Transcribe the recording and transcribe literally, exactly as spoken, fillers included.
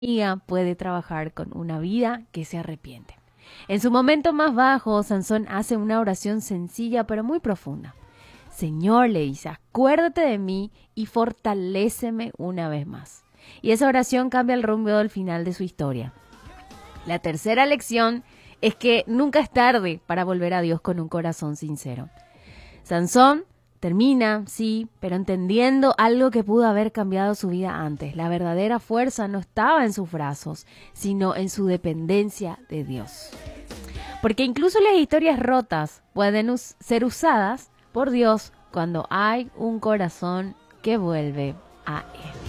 amiga puede trabajar con una vida que se arrepiente. En su momento más bajo, Sansón hace una oración sencilla pero muy profunda. Señor, le dice, acuérdate de mí y fortaléceme una vez más. Y esa oración cambia el rumbo del final de su historia. La tercera lección es que nunca es tarde para volver a Dios con un corazón sincero. Sansón termina, sí, pero entendiendo algo que pudo haber cambiado su vida antes. La verdadera fuerza no estaba en sus brazos, sino en su dependencia de Dios. Porque incluso las historias rotas pueden us- ser usadas por Dios cuando hay un corazón que vuelve a Él.